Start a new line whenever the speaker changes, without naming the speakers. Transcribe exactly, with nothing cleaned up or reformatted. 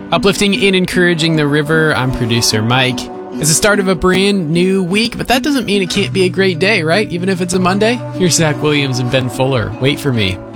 Uplifting and encouraging the river, I'm producer Mike. It's the start of a brand new week, but that doesn't mean it can't be a great day, right? Even if it's a Monday? Here's Zach Williams and Ben Fuller. Wait for me.